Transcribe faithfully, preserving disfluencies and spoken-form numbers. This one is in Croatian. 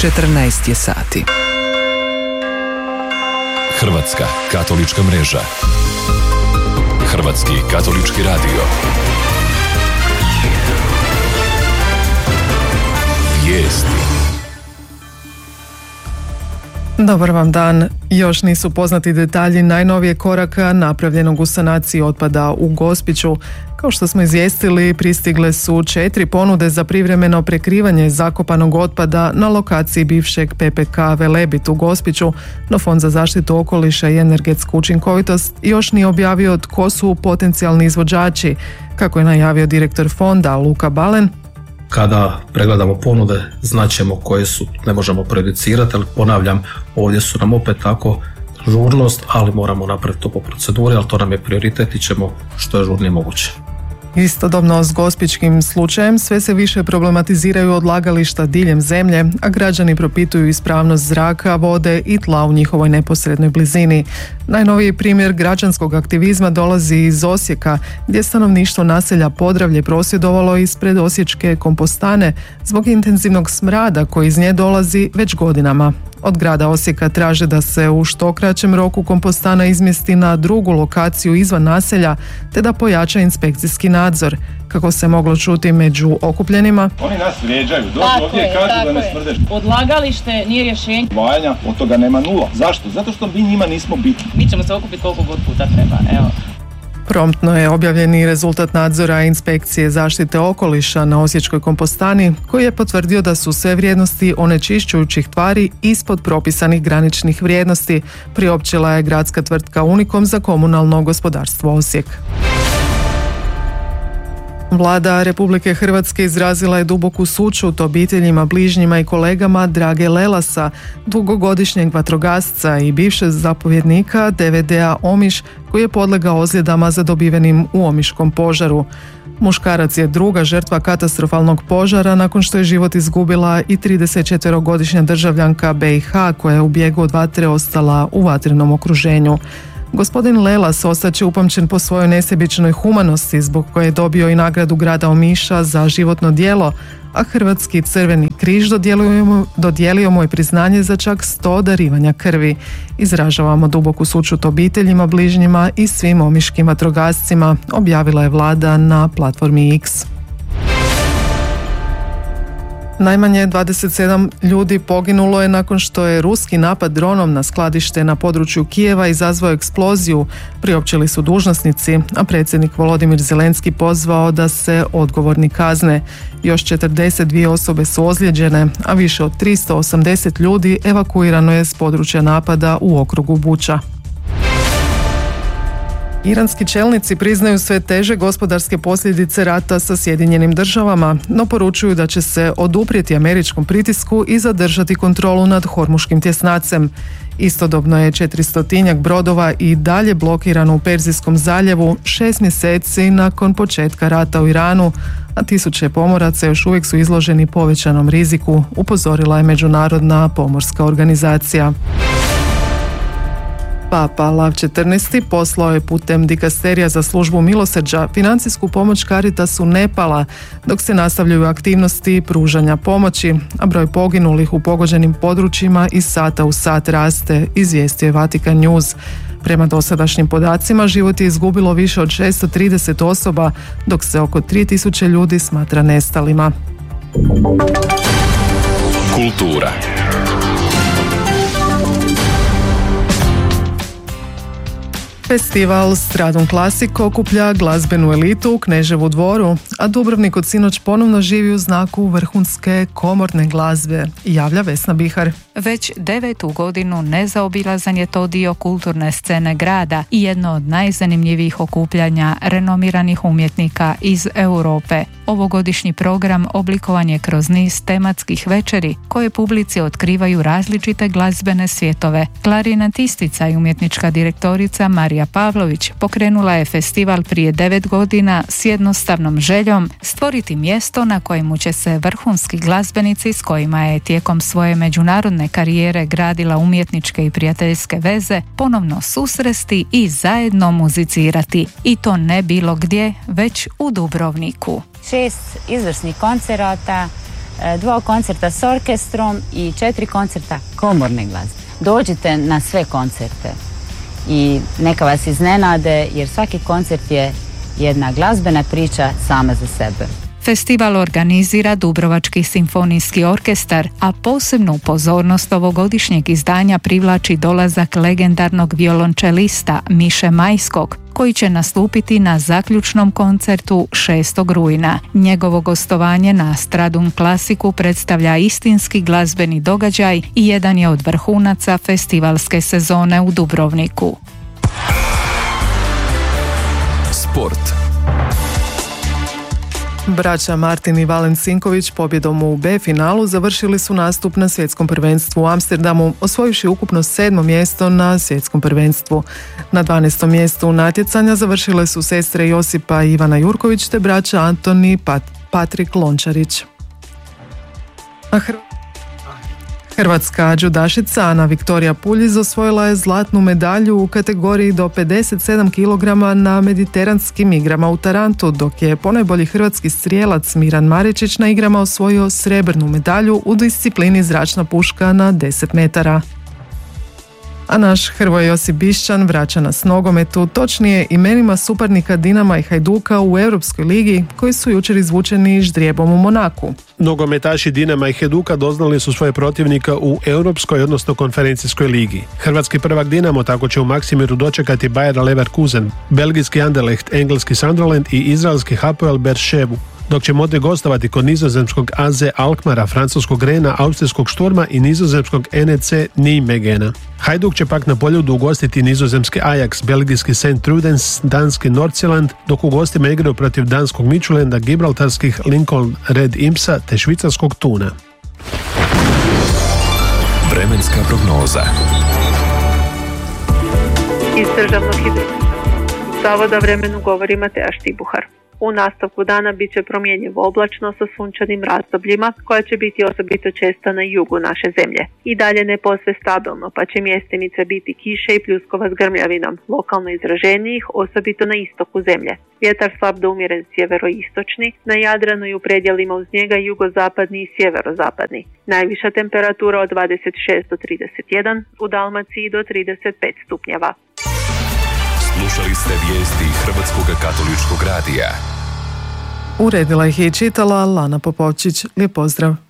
četrnaest je sati. Hrvatska katolička mreža. Hrvatski katolički radio. Vijesti. Dobar vam dan. Još nisu poznati detalji najnovije koraka napravljenog u sanaciji otpada u Gospiću. Kao što smo izvijestili, pristigle su četiri ponude za privremeno prekrivanje zakopanog otpada na lokaciji bivšeg P P K Velebit u Gospiću, no Fond za zaštitu okoliša i energetsku učinkovitost još nije objavio tko su potencijalni izvođači. Kako je najavio direktor fonda Luka Balen, kada pregledamo ponude, znaćemo koje su, ne možemo prejudicirati, ali ponavljam, ovdje su nam opet tako žurnost, ali moramo napraviti to po proceduri, ali to nam je prioritet i ćemo što je žurnije moguće. Istodobno s gospićkim slučajem sve se više problematiziraju odlagališta diljem zemlje, a građani propituju ispravnost zraka, vode i tla u njihovoj neposrednoj blizini. Najnoviji primjer građanskog aktivizma dolazi iz Osijeka, gdje stanovništvo naselja Podravlje prosvjedovalo ispred osječke kompostane zbog intenzivnog smrada koji iz nje dolazi već godinama. Od grada Osijeka traže da se u što kraćem roku kompostana izmjesti na drugu lokaciju izvan naselja, te da pojača inspekcijski nadzor. Kako se moglo čuti među okupljenima, oni nas vrijeđaju, dođu ovdje i kažu da ne smrdeš. Odlagalište nije rješenje. Vajanja, od toga nema nula. Zašto? Zato što mi njima nismo bitni. Mi ćemo se okupiti koliko god puta treba, evo. Promptno je objavljen i rezultat nadzora inspekcije zaštite okoliša na osječkoj kompostani, koji je potvrdio da su sve vrijednosti onečišćujućih tvari ispod propisanih graničnih vrijednosti, priopćila je gradska tvrtka Unikom za komunalno gospodarstvo Osijek. Vlada Republike Hrvatske izrazila je duboku sućut obiteljima, bližnjima i kolegama Drage Lelasa, dugogodišnjeg vatrogasca i bivšeg zapovjednika D V D-a Omiš, koji je podlegao ozljedama zadobivenim u omiškom požaru. Muškarac je druga žrtva katastrofalnog požara nakon što je život izgubila i tridesetčetverogodišnja državljanka B i H koja je u bijegu od vatre ostala u vatrenom okruženju. Gospodin Lelas ostaće upamćen po svojoj nesebičnoj humanosti, zbog koje je dobio i nagradu grada Omiša za životno djelo, a Hrvatski crveni križ dodijelio mu, dodijelio mu je priznanje za čak sto darivanja krvi. Izražavamo duboku sućut obiteljima, bližnjima i svim omiškim vatrogascima, objavila je vlada na platformi X. Najmanje dvadeset sedam ljudi poginulo je nakon što je ruski napad dronom na skladište na području Kijeva izazvao eksploziju, priopćili su dužnosnici, a predsjednik Volodimir Zelenski pozvao da se odgovorni kazne. Još četrdeset dvije osobe su ozlijeđene, a više od tristo osamdeset ljudi evakuirano je s područja napada u okrugu Buča. Iranski čelnici priznaju sve teže gospodarske posljedice rata sa Sjedinjenim državama, no poručuju da će se oduprijeti američkom pritisku i zadržati kontrolu nad Hormuškim tjesnacem. Istodobno je četiristotinjak brodova i dalje blokirano u Perzijskom zaljevu šest mjeseci nakon početka rata u Iranu, a tisuće pomoraca još uvijek su izloženi povećanom riziku, upozorila je Međunarodna pomorska organizacija. Papa Lav četrnaesti poslao je putem dikasterija za službu milosrđa financijsku pomoć Caritasu Nepala, dok se nastavljaju aktivnosti pružanja pomoći, a broj poginulih u pogođenim područjima iz sata u sat raste, izvijestio je Vatikan News. Prema dosadašnjim podacima život je izgubilo više od šesto trideset osoba, dok se oko tri tisuće ljudi smatra nestalima. Kultura. Festival Stradum Classic okuplja glazbenu elitu u Kneževu dvoru, a Dubrovnik od sinoć ponovno živi u znaku vrhunske komorne glazbe, javlja Vesna Bihar. Već devetu godinu nezaobilazan je to dio kulturne scene grada i jedno od najzanimljivijih okupljanja renomiranih umjetnika iz Europe. Ovogodišnji program oblikovan je kroz niz tematskih večeri koje publici otkrivaju različite glazbene svjetove. Klarinetistica i umjetnička direktorica Marija Pavlović pokrenula je festival prije devet godina s jednostavnom željom stvoriti mjesto na kojemu će se vrhunski glazbenici s kojima je tijekom svoje međunarodne karijere gradila umjetničke i prijateljske veze ponovno susresti i zajedno muzicirati. I to ne bilo gdje, već u Dubrovniku. Šest izvrsnih koncerata dva koncerta s orkestrom i četiri koncerta komorne glazbe. Dođite na sve koncerte i neka vas iznenade, jer svaki koncert je jedna glazbena priča sama za sebe. Festival organizira Dubrovački simfonijski orkestar, a posebnu pozornost ovogodišnjeg izdanja privlači dolazak legendarnog violončelista Miše Majskog, koji će nastupiti na zaključnom koncertu šestog rujna. Njegovo gostovanje na Stradun klasiku predstavlja istinski glazbeni događaj i jedan je od vrhunaca festivalske sezone u Dubrovniku. Sport. Braća Martin i Valen Sinković pobjedom u B finalu završili su nastup na svjetskom prvenstvu u Amsterdamu, osvojivši ukupno sedmo mjesto na svjetskom prvenstvu. Na dvanaestom mjestu natjecanja završile su sestre Josipa i Ivana Jurković te braća Antoni i Pat- Patrik Lončarić. A Hr- Hrvatska džudašica Ana Viktorija Puljiz osvojila je zlatnu medalju u kategoriji do pedeset sedam kilograma na mediteranskim igrama u Tarantu, dok je ponajbolji hrvatski strijelac Miran Maričić na igrama osvojio srebrnu medalju u disciplini zračna puška na deset metara. A naš Hrvoje Josip Bišćan vraća nas nogometu, točnije imenima suparnika Dinama i Hajduka u Europskoj ligi, koji su jučer izvučeni ždrijebom u Monaku. Nogometaši Dinama i Hajduka doznali su svoje protivnika u Europskoj, odnosno konferencijskoj ligi. Hrvatski prvak Dinamo tako će u Maksimiru dočekati Bayer Leverkusen, belgijski Anderlecht, engleski Sunderland i izraelski Hapoel Beerševu, dok će Modri gostovati kod nizozemskog A Z Alkmara, francuskog Rena, austrijskog Šturma i nizozemskog N E C Nijmegena. Hajduk će pak na Poljudu ugostiti nizozemski Ajax, belgijski Saint Trudens, danski Nordsjælland, dok u gostima igraju protiv danskog Midtjylanda, gibraltarskih Lincoln Red Impsa te švicarskog Tuna. Vremenska prognoza. Iz Državnog hidrološkog zavoda vremenu govori Mateja Štibuhar. U nastavku dana bit će promjenjivo oblačno sa sunčanim razdobljima, koja će biti osobito česta na jugu naše zemlje. I dalje ne posve stabilno, pa će mjestimice biti kiše i pljuskova s grmljavinom, lokalno izraženijih, osobito na istoku zemlje. Vjetar slab do umjeren sjeveroistočni, na Jadranu i u predjelima uz njega jugozapadni i sjeverozapadni. Najviša temperatura od dvadeset šest do trideset jedan, u Dalmaciji do trideset pet stupnjeva. Slušali ste vijesti Hrvatskog katoličkog radija. Uredila ih je i čitala Lana Popovčić. Lijep pozdrav.